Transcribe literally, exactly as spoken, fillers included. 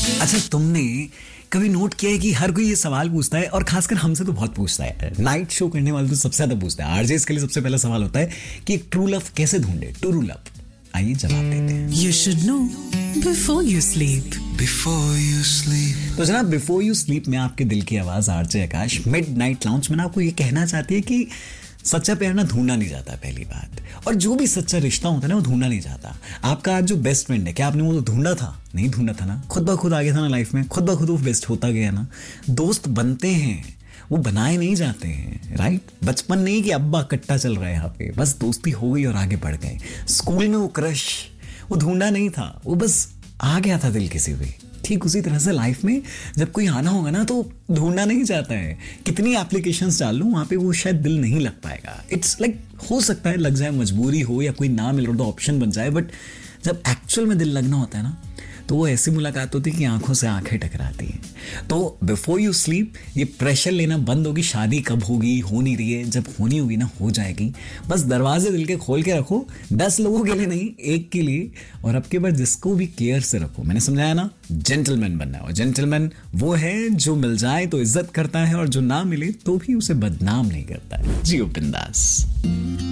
अच्छा, तुमने कभी नोट किया है कि हर कोई ये सवाल पूछता है, और खासकर हमसे तो बहुत पूछता है, नाइट शो करने वाले तो सबसे ज्यादा पूछता है। आरजेस के लिए सबसे पहला सवाल होता है कि एक ट्रू लव कैसे ढूंढे, ट्रू लव। आइए जवाब देते हैं। You should know before you sleep. Before you sleep. तो जनाब, बिफोर यू स्लीप में आपके दिल की आवाज आरजे आकाश मिड नाइट लाउंज में आपको ये कहना चाहती है कि सच्चा प्यार ना ढूंढना नहीं जाता, पहली बात। और जो भी सच्चा रिश्ता होता है ना, वो ढूंढना नहीं जाता। आपका आज जो बेस्ट फ्रेंड है, क्या आपने वो ढूंढा था? नहीं ढूंढा था ना, खुद ब खुद आ गया था ना लाइफ में, खुद ब खुद वो बेस्ट होता गया ना। दोस्त बनते हैं, वो बनाए नहीं जाते हैं, राइट? बचपन नहीं कि अब्बा कट्टा चल रहा है यहाँ पे, बस दोस्ती हो गई और आगे बढ़ गए। स्कूल में वो क्रश, वो ढूंढा नहीं था, वो बस आ गया था दिल किसी पे। ठीक उसी तरह से लाइफ में जब कोई आना होगा ना, तो ढूंढना नहीं चाहता है। कितनी एप्लीकेशंस डाल लूं, वहां पे वो शायद दिल नहीं लग पाएगा। इट्स लाइक like, हो सकता है लग जाए, मजबूरी हो या कोई ना मिल रहा तो ऑप्शन बन जाए, बट जब एक्चुअल में दिल लगना होता है ना, तो वो ऐसी मुलाकात होती है कि आंखों से आंखें टकराती हैं। तो बिफोर यू स्लीप ये प्रेशर लेना बंद होगी। शादी कब होगी, हो नहीं रही है, जब होनी होगी ना, हो जाएगी। बस दरवाजे दिल के खोल के रखो, दस लोगों के लिए नहीं, एक के लिए। और अब के बाद जिसको भी केयर से रखो। मैंने समझाया ना, जेंटलमैन बनना है। और जेंटलमैन वो है जो मिल जाए तो इज्जत करता है, और जो ना मिले तो भी उसे बदनाम नहीं करता है। जियो बिंदास।